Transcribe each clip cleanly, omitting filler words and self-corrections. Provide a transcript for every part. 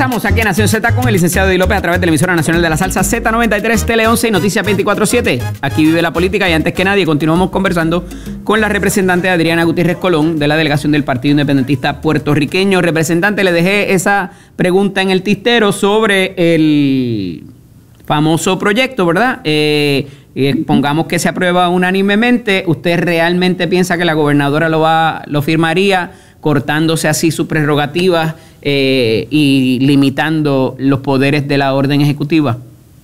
Regresamos aquí en Nación Z con el licenciado Eddie López a través de la emisora nacional de la salsa Z93, Tele 11 y Noticias 24/7. Aquí vive la política y antes que nadie continuamos conversando con la representante Adriana Gutiérrez Colón de la delegación del Partido Independentista Puertorriqueño. Representante, le dejé esa pregunta en el tintero sobre el famoso proyecto, ¿verdad? Pongamos que se aprueba unánimemente. ¿Usted realmente piensa que la gobernadora lo firmaría, cortándose así sus prerrogativas y limitando los poderes de la orden ejecutiva?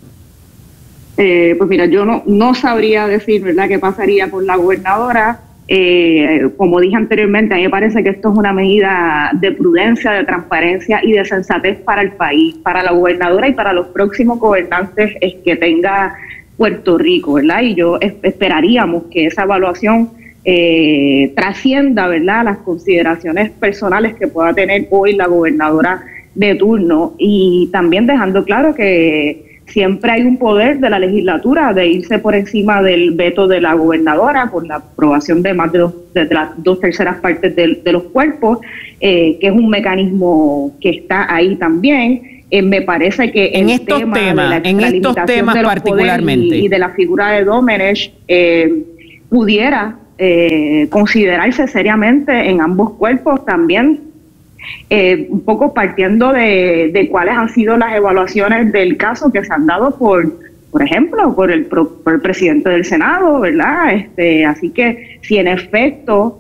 Pues mira, yo no sabría decir, ¿verdad?, qué pasaría con la gobernadora. Como dije anteriormente, a mí me parece que esto es una medida de prudencia, de transparencia y de sensatez para el país, para la gobernadora y para los próximos gobernantes que tenga Puerto Rico, ¿verdad? Y esperaríamos que esa evaluación trascienda, ¿verdad?, las consideraciones personales que pueda tener hoy la gobernadora de turno, y también dejando claro que siempre hay un poder de la legislatura de irse por encima del veto de la gobernadora por la aprobación de más de las 2/3 partes de los cuerpos, que es un mecanismo que está ahí también. Me parece que en estos temas particularmente y de la figura de Domenech pudiera considerarse seriamente en ambos cuerpos también, un poco partiendo de cuáles han sido las evaluaciones del caso que se han dado por ejemplo, por el presidente del Senado, ¿verdad? Así que si en efecto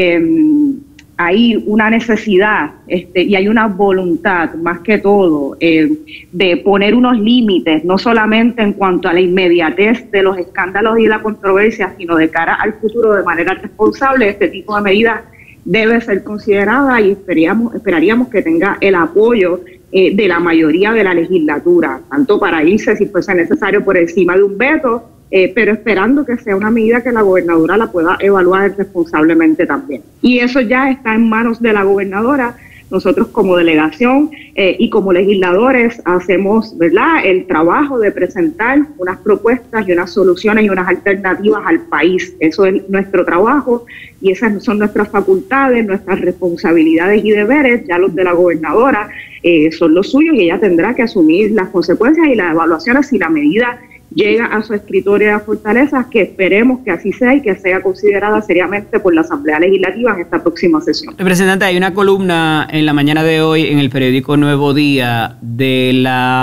hay una necesidad y hay una voluntad, más que todo, de poner unos límites, no solamente en cuanto a la inmediatez de los escándalos y la controversia, sino de cara al futuro de manera responsable, este tipo de medidas debe ser considerada y esperaríamos que tenga el apoyo de la mayoría de la legislatura, tanto para irse, si fuese necesario, por encima de un veto, pero esperando que sea una medida que la gobernadora la pueda evaluar responsablemente también. Y eso ya está en manos de la gobernadora. Nosotros como delegación y como legisladores hacemos, ¿verdad?, el trabajo de presentar unas propuestas y unas soluciones y unas alternativas al país. Eso es nuestro trabajo y esas son nuestras facultades, nuestras responsabilidades y deberes. Ya los de la gobernadora son los suyos y ella tendrá que asumir las consecuencias y las evaluaciones si la medida llega a su escritorio de Fortaleza, que esperemos que así sea y que sea considerada seriamente por la Asamblea Legislativa en esta próxima sesión. Representante, hay una columna en la mañana de hoy en el periódico Nuevo Día de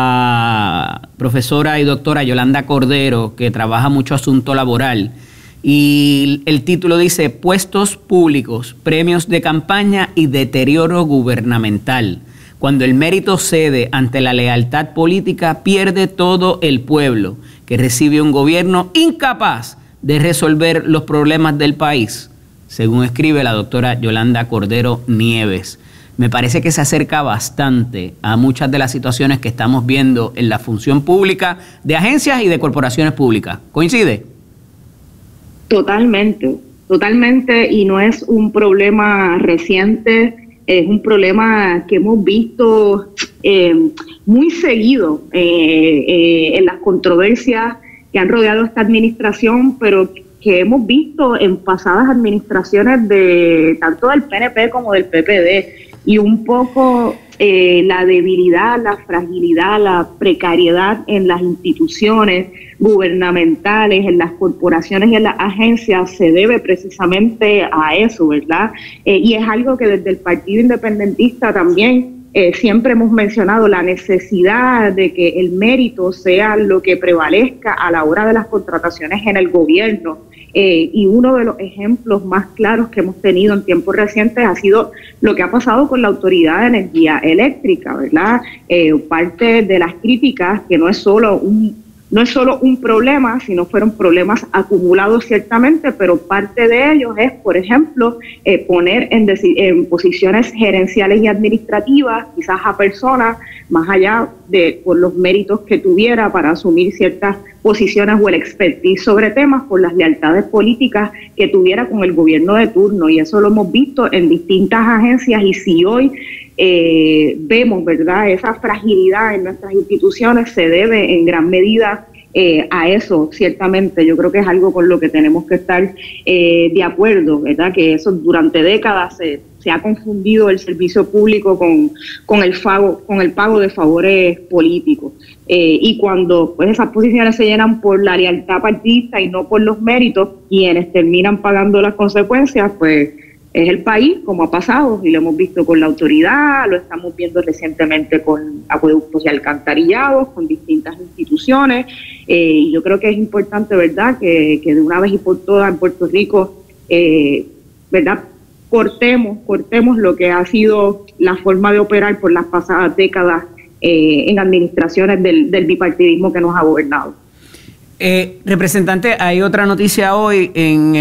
la profesora y doctora Yolanda Cordero, que trabaja mucho asunto laboral, y el título dice: Puestos públicos, premios de campaña y deterioro gubernamental. Cuando el mérito cede ante la lealtad política, pierde todo el pueblo, que recibe un gobierno incapaz de resolver los problemas del país, según escribe la doctora Yolanda Cordero Nieves. Me parece que se acerca bastante a muchas de las situaciones que estamos viendo en la función pública de agencias y de corporaciones públicas. ¿Coincide? Totalmente, y no es un problema reciente. Es un problema que hemos visto muy seguido en las controversias que han rodeado esta administración, pero que hemos visto en pasadas administraciones de tanto del PNP como del PPD. Y un poco la debilidad, la fragilidad, la precariedad en las instituciones gubernamentales, en las corporaciones y en las agencias se debe precisamente a eso, ¿verdad? Y es algo que desde el Partido Independentista también siempre hemos mencionado, la necesidad de que el mérito sea lo que prevalezca a la hora de las contrataciones en el gobierno. Y uno de los ejemplos más claros que hemos tenido en tiempos recientes ha sido lo que ha pasado con la Autoridad de Energía Eléctrica, ¿verdad? Parte de las críticas, que no es solo un problema, sino fueron problemas acumulados ciertamente, pero parte de ellos es, por ejemplo, poner en posiciones gerenciales y administrativas quizás a personas más allá de por los méritos que tuviera para asumir ciertas posiciones o el expertise sobre temas, por las lealtades políticas que tuviera con el gobierno de turno, y eso lo hemos visto en distintas agencias. Y si hoy vemos, ¿verdad?, esa fragilidad en nuestras instituciones, se debe en gran medida a eso, ciertamente, yo creo que es algo con lo que tenemos que estar de acuerdo, ¿verdad? Que eso durante décadas se ha confundido el servicio público con el pago de favores políticos. Y cuando pues esas posiciones se llenan por la lealtad partidista y no por los méritos, quienes terminan pagando las consecuencias, pues es el país, como ha pasado, y lo hemos visto con la autoridad, lo estamos viendo recientemente con acueductos y alcantarillados, con distintas instituciones, y yo creo que es importante, ¿verdad?, que de una vez y por todas en Puerto Rico, ¿verdad?, cortemos lo que ha sido la forma de operar por las pasadas décadas en administraciones del bipartidismo que nos ha gobernado. Representante, hay otra noticia hoy en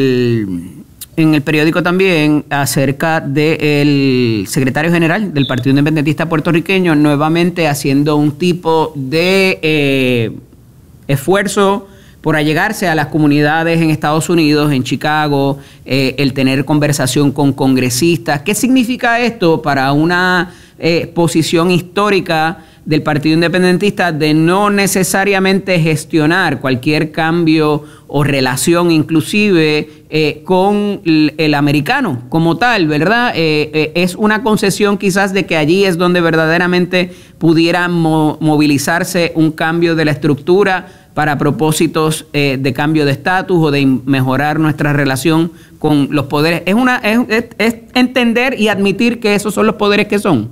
el periódico también acerca del secretario general del Partido Independentista puertorriqueño nuevamente haciendo un tipo de esfuerzo por allegarse a las comunidades en Estados Unidos, en Chicago, el tener conversación con congresistas. ¿Qué significa esto para una posición histórica del Partido Independentista de no necesariamente gestionar cualquier cambio o relación inclusive con el americano como tal, ¿verdad? Es una concesión quizás de que allí es donde verdaderamente pudiera movilizarse un cambio de la estructura para propósitos de cambio de estatus o de mejorar nuestra relación con los poderes. Es entender y admitir que esos son los poderes que son.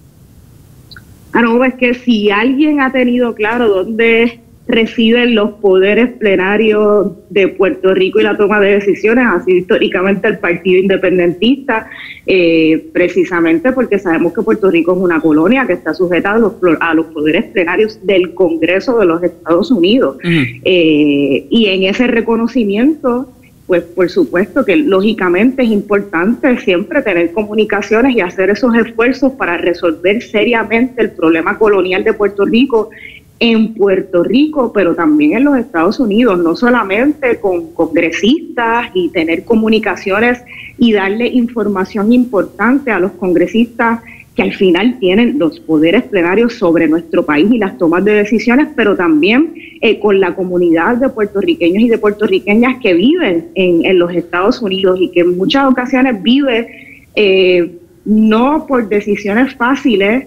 No, es que si alguien ha tenido claro dónde residen los poderes plenarios de Puerto Rico y la toma de decisiones, ha sido históricamente el Partido Independentista, precisamente porque sabemos que Puerto Rico es una colonia que está sujeta a los poderes plenarios del Congreso de los Estados Unidos. Y en ese reconocimiento, pues por supuesto que lógicamente es importante siempre tener comunicaciones y hacer esos esfuerzos para resolver seriamente el problema colonial de Puerto Rico en Puerto Rico, pero también en los Estados Unidos, no solamente con congresistas y tener comunicaciones y darle información importante a los congresistas que al final tienen los poderes plenarios sobre nuestro país y las tomas de decisiones, pero también con la comunidad de puertorriqueños y de puertorriqueñas que viven en los Estados Unidos y que en muchas ocasiones vive no por decisiones fáciles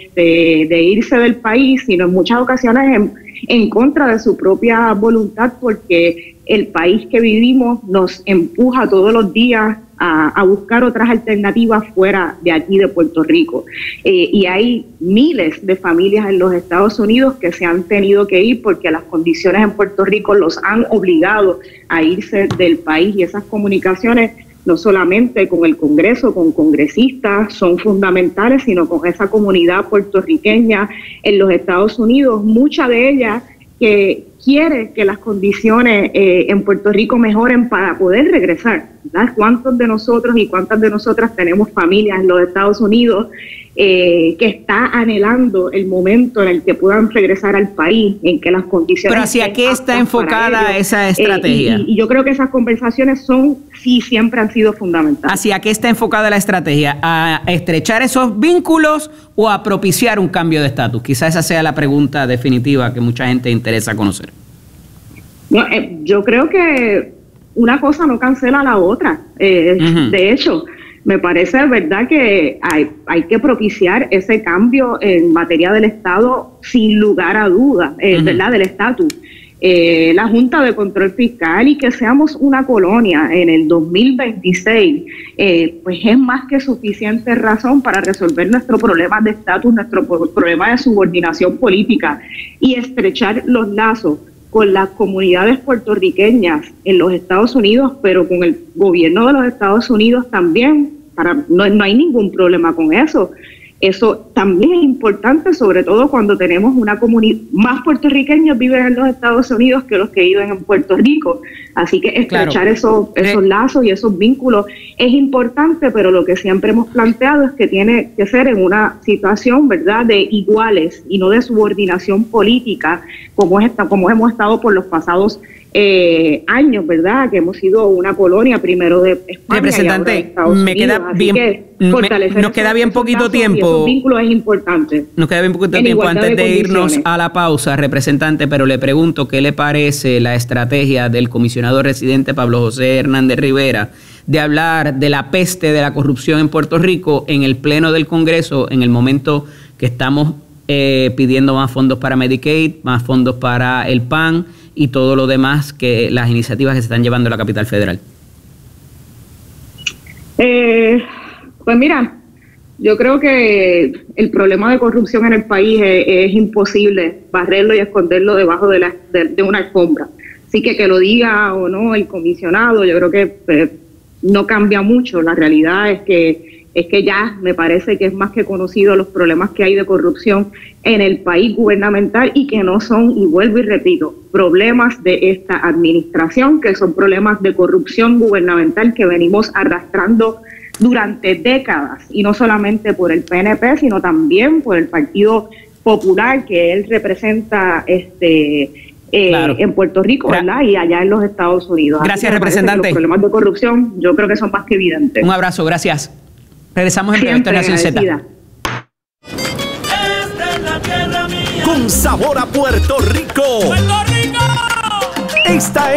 de irse del país, sino en muchas ocasiones en contra de su propia voluntad, porque el país que vivimos nos empuja todos los días a buscar otras alternativas fuera de aquí de Puerto Rico. Y hay miles de familias en los Estados Unidos que se han tenido que ir porque las condiciones en Puerto Rico los han obligado a irse del país, y esas comunicaciones no solamente con el Congreso, con congresistas, son fundamentales, sino con esa comunidad puertorriqueña en los Estados Unidos, mucha de ella que quiere que las condiciones en Puerto Rico mejoren para poder regresar, ¿verdad? ¿Cuántos de nosotros y cuántas de nosotras tenemos familias en los Estados Unidos que está anhelando el momento en el que puedan regresar al país, en que las condiciones... Pero ¿hacia qué está enfocada esa estrategia? Y yo creo que esas conversaciones siempre han sido fundamentales. ¿Hacia qué está enfocada la estrategia? ¿A estrechar esos vínculos o a propiciar un cambio de estatus? Quizá esa sea la pregunta definitiva que mucha gente interesa conocer. No, yo creo que una cosa no cancela la otra. De hecho, me parece verdad que hay que propiciar ese cambio en materia del Estado sin lugar a dudas, ¿verdad? Del estatus. La Junta de Control Fiscal y que seamos una colonia en el 2026, pues es más que suficiente razón para resolver nuestro problema de estatus, nuestro problema de subordinación política y estrechar los lazos con las comunidades puertorriqueñas en los Estados Unidos, pero con el gobierno de los Estados Unidos también. No hay ningún problema con eso. Eso también es importante, sobre todo cuando tenemos una comunidad, más puertorriqueños viven en los Estados Unidos que los que viven en Puerto Rico. Así que estrechar esos lazos y esos vínculos es importante, pero lo que siempre hemos planteado es que tiene que ser en una situación, ¿verdad?, de iguales y no de subordinación política, como hemos estado por los pasados años, ¿verdad? Que hemos sido una colonia primero de España. Representante, y ahora de Estados me queda Unidos. bien, nos queda bien poquito tiempo. Esos vínculos es importante. Nos queda bien poquito tiempo antes de irnos a la pausa, representante, pero le pregunto qué le parece la estrategia del comisionado residente Pablo José Hernández Rivera de hablar de la peste de la corrupción en Puerto Rico en el Pleno del Congreso en el momento que estamos pidiendo más fondos para Medicaid, más fondos para el PAN y todo lo demás, que las iniciativas que se están llevando a la capital federal. Pues mira, yo creo que el problema de corrupción en el país es imposible barrerlo y esconderlo debajo de una alfombra. Así que lo diga o no el comisionado, yo creo que no cambia mucho. La realidad es que ya me parece que es más que conocido los problemas que hay de corrupción en el país gubernamental y que no son, y vuelvo y repito, problemas de esta administración, que son problemas de corrupción gubernamental que venimos arrastrando durante décadas, y no solamente por el PNP, sino también por el Partido Popular que él representa claro, en Puerto Rico, ¿verdad? Y allá en los Estados Unidos. Gracias, representante. Los problemas de corrupción yo creo que son más que evidentes. Un abrazo, gracias. Regresamos en breve, Nación Z. Con sabor a Puerto Rico. ¡Puerto Rico! Esta